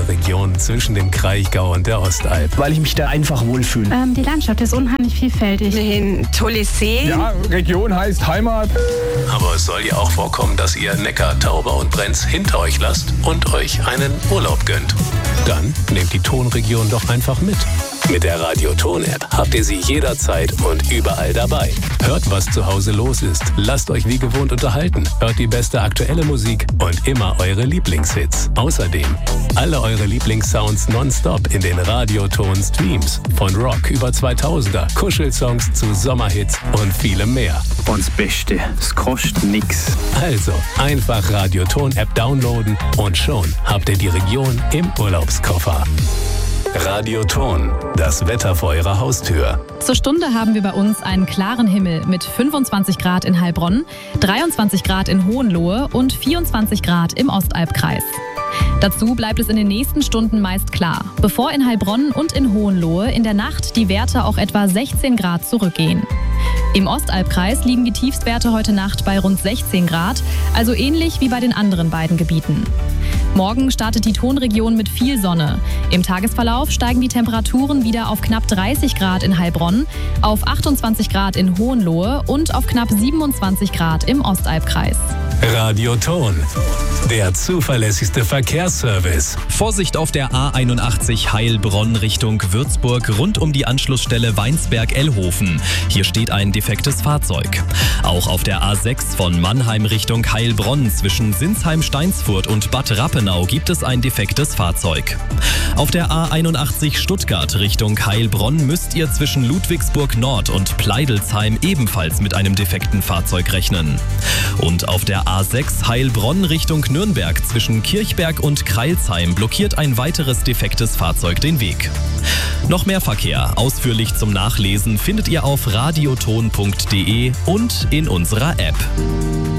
Region zwischen dem Kraichgau und der Ostalb. Weil ich mich da einfach wohlfühle. Die Landschaft ist unheimlich vielfältig. Ein tolles See. Ja, Region heißt Heimat. Aber es soll ja auch vorkommen, dass ihr Neckar, Tauber und Brenz hinter euch lasst und euch einen Urlaub gönnt. Dann nehmt die Tonregion doch einfach mit. Mit der Radio Ton App habt ihr sie jederzeit und überall dabei. Hört, was zu Hause los ist. Lasst euch wie gewohnt unterhalten. Hört die beste aktuelle Musik und immer eure Lieblingshits. Außerdem alle eure Lieblingssounds nonstop in den Radio Ton Streams. Von Rock über 2000er, Kuschelsongs zu Sommerhits und vielem mehr. Und das Beste, es kostet nix. Also einfach Radio Ton App downloaden und schon habt ihr die Region im Urlaubskoffer. Radio Ton, das Wetter vor eurer Haustür. Zur Stunde haben wir bei uns einen klaren Himmel mit 25 Grad in Heilbronn, 23 Grad in Hohenlohe und 24 Grad im Ostalbkreis. Dazu bleibt es in den nächsten Stunden meist klar, bevor in Heilbronn und in Hohenlohe in der Nacht die Werte auch etwa 16 Grad zurückgehen. Im Ostalbkreis liegen die Tiefstwerte heute Nacht bei rund 16 Grad, also ähnlich wie bei den anderen beiden Gebieten. Morgen startet die Tonregion mit viel Sonne. Im Tagesverlauf steigen die Temperaturen wieder auf knapp 30 Grad in Heilbronn, auf 28 Grad in Hohenlohe und auf knapp 27 Grad im Ostalbkreis. Radio Ton, der zuverlässigste Verkehrsservice. Vorsicht auf der A81 Heilbronn Richtung Würzburg rund um die Anschlussstelle Weinsberg-Ellhofen. Hier steht ein defektes Fahrzeug. Auch auf der A6 von Mannheim Richtung Heilbronn zwischen Sinsheim-Steinsfurt und Bad Rappenau gibt es ein defektes Fahrzeug. Auf der A81 Stuttgart Richtung Heilbronn müsst ihr zwischen Ludwigsburg Nord und Pleidelsheim ebenfalls mit einem defekten Fahrzeug rechnen. Und auf der A6 Heilbronn Richtung Nürnberg zwischen Kirchberg und Kreilsheim blockiert ein weiteres defektes Fahrzeug den Weg. Noch mehr Verkehr, ausführlich zum Nachlesen, findet ihr auf radioton.de und in unserer App.